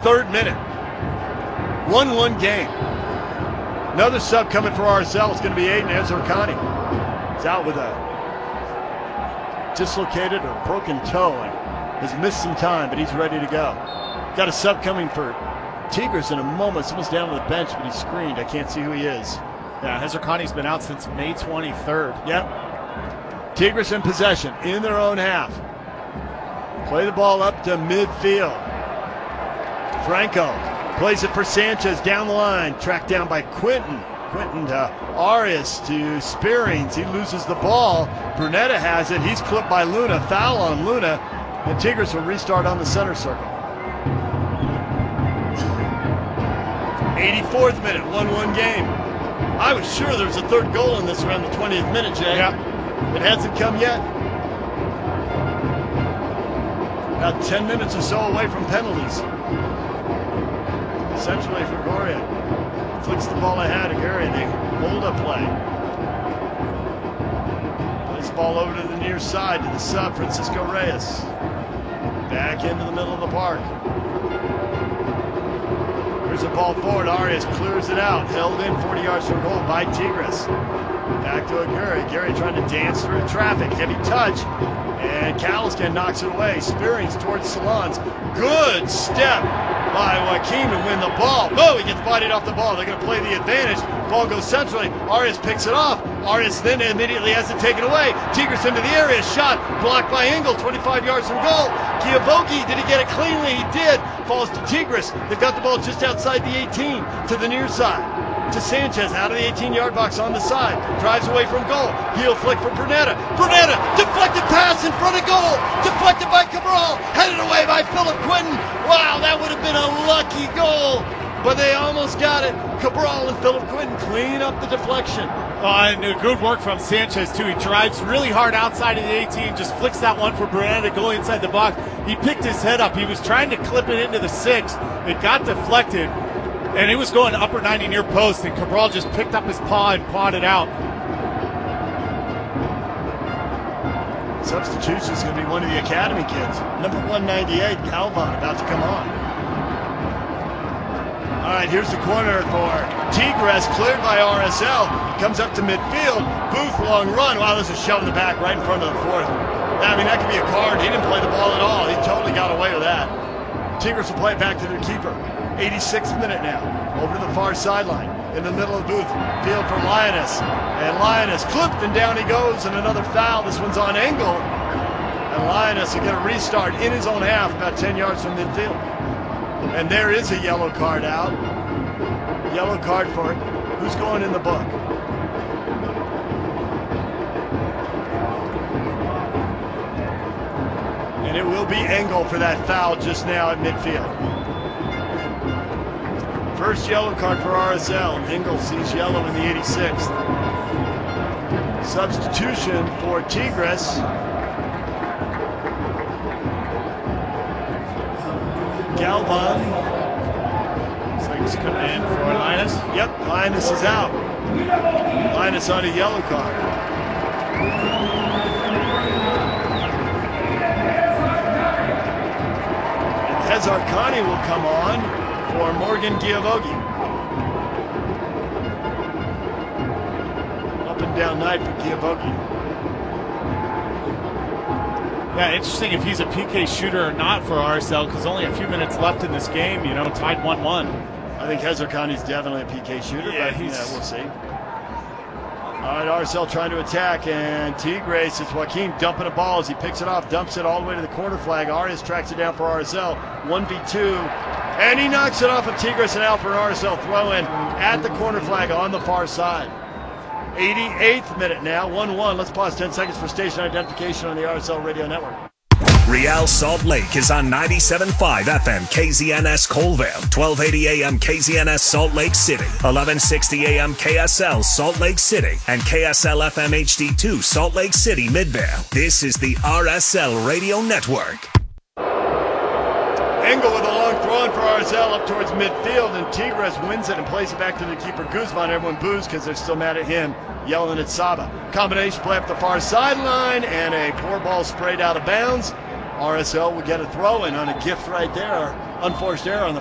3rd minute. 1-1 game. Another sub coming for RSL is going to be Aiden Ezerkani. He's out with a dislocated or broken toe and has missed some time, but he's ready to go. Got a sub coming for Tigres in a moment. Someone's down on the bench, but he's screened. I can't see who he is. Yeah, Ezerkani's been out since May 23rd. Yep. Tigres in possession in their own half. Play the ball up to midfield. Franco plays it for Sanchez down the line. Tracked down by Quinton. Quinton to Arias to Spearings. He loses the ball. Brunetta has it. He's clipped by Luna. Foul on Luna. And Tigres will restart on the center circle. 84th minute, 1-1 game. I was sure there was a 3rd goal in this around the 20th minute, Jay. Yeah. It hasn't come yet. About 10 minutes or so away from penalties. Essentially for Goria. Flicks the ball ahead. Aguirre, they hold up play. Plays the ball over to the near side to the sub, Francisco Reyes. Back into the middle of the park. Here's the ball forward. Arias clears it out. Held in 40 yards from goal by Tigres. Back to Aguirre. Aguirre trying to dance through traffic. Heavy touch. And Caliscan knocks it away. Spearings towards Salons. Good step by Joaquin to win the ball. Oh, he gets bodied off the ball. They're going to play the advantage. Ball goes centrally. Arias picks it off. Arias then immediately has it taken away. Tigres into the area. Shot blocked by Engel. 25 yards from goal. Giavogi, did he get it cleanly? He did. Falls to Tigres. They've got the ball just outside the 18 to the near side. To Sanchez out of the 18-yard box on the side. Drives away from goal. Heel flick for Brunetta. Brunetta, deflected pass in front of goal. Deflected by Cabral. Headed away by Philip Quinton. Wow, that would have been a lucky goal. But they almost got it. Cabral and Philip Quinton clean up the deflection. And good work from Sanchez, too. He drives really hard outside of the 18, just flicks that one for Brunetta, goal inside the box. He picked his head up. He was trying to clip it into the 6. It got deflected, and it was going upper 90 near post, and Cabral just picked up his paw and pawed it out. Substitution is going to be one of the academy kids. Number 198, Galvan, about to come on. All right, here's the corner for Tigres, cleared by RSL. Comes up to midfield. Booth, long run. Wow, there's a shove in the back right in front of the 4th. I mean, that could be a card. He didn't play the ball at all. He totally got away with that. Tigres will play it back to their keeper. 86th minute now. Over to the far sideline. In the middle of Booth. Field for Lioness. And Lioness clipped, and down he goes. And another foul. This one's on Engel. And Lioness will get a restart in his own half, about 10 yards from midfield. And there is a yellow card out. Yellow card for it. Who's going in the book? And it will be Engel for that foul just now at midfield. First yellow card for RSL. Engel sees yellow in the 86th. Substitution for Tigres. Galvan. Looks like he's coming in for Linus. Yep, Linus is out. Linus on a yellow card. And Ezerkani will come on for Morgan Giavogi. Up and down night for Giavogi. Yeah, interesting if he's a PK shooter or not for RSL, because only a few minutes left in this game, tied 1-1. I think Ezerkani's definitely a PK shooter, but we'll see. All right, RSL trying to attack, and Tigres, it's Joaquin dumping a ball as he picks it off, dumps it all the way to the corner flag. Arias tracks it down for RSL, 1v2, and he knocks it off of Tigres and out for an RSL throw-in at the corner flag on the far side. 88th minute now, 1-1. Let's pause 10 seconds for station identification on the RSL Radio Network. Real Salt Lake is on 97.5 FM KZNS Colville, 1280 AM KZNS Salt Lake City, 1160 AM KSL Salt Lake City, and KSL FM HD2 Salt Lake City Midvale. This is the RSL Radio Network. Engel with a long throw in for RSL up towards midfield, and Tigres wins it and plays it back to the keeper Guzman. Everyone boos because they're still mad at him, yelling at Saba. Combination play up the far sideline, and a poor ball sprayed out of bounds. RSL will get a throw in on a gift right there, unforced error on the